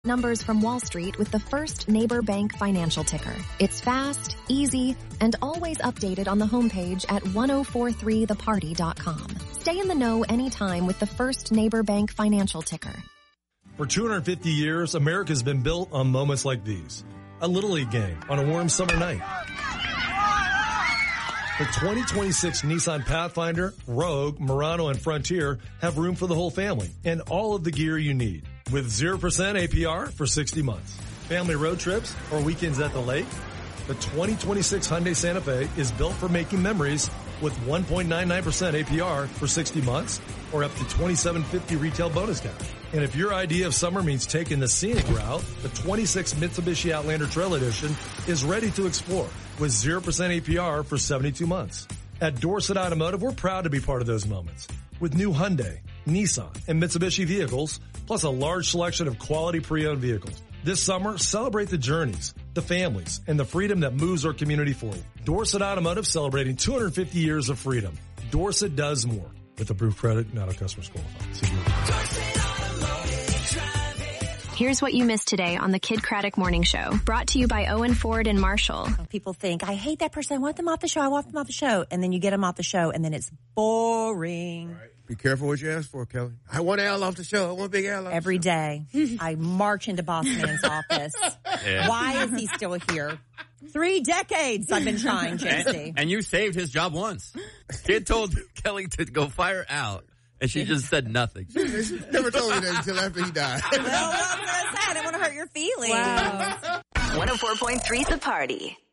numbers from Wall Street with the First Neighbor Bank financial ticker. It's fast, easy, and always updated on the homepage at 1043theparty.com. Stay in the know anytime with the First Neighbor Bank financial ticker. For 250 years, America's been built on moments like these. A Little League game on a warm summer night. The 2026 Nissan Pathfinder, Rogue, Murano, and Frontier have room for the whole family and all of the gear you need. With 0% APR for 60 months. Family road trips or weekends at the lake? The 2026 Hyundai Santa Fe is built for making memories with 1.99% APR for 60 months or up to $2,750 retail bonus cash. And if your idea of summer means taking the scenic route, the 26 Mitsubishi Outlander Trail Edition is ready to explore with 0% APR for 72 months. At Dorset Automotive, we're proud to be part of those moments. With new Hyundai, Nissan, and Mitsubishi vehicles, plus a large selection of quality pre-owned vehicles. This summer, celebrate the journeys, the families, and the freedom that moves our community forward. Dorset Automotive celebrating 250 years of freedom. Dorset does more. With approved credit, not a customer's qualified. See you. Here's what you missed today on the Kid Craddock Morning Show. Brought to you by Owen Ford and Marshall. People think, I hate that person. I want them off the show. I want them off the show. And then you get them off the show, and then it's boring. Right. Be careful what you ask for, Kelly. I want Al off the show. I want Big Al off Every the show. day, I march into Boss Man's office. Yeah. Why is he still here? 3 decades I've been trying, JC. And you saved his job once. Kid told Kelly to go fire out, and she just said nothing. She never told me that until after he died. Well, I was going to say, I didn't want to hurt your feelings. Wow. 104.3 The Party.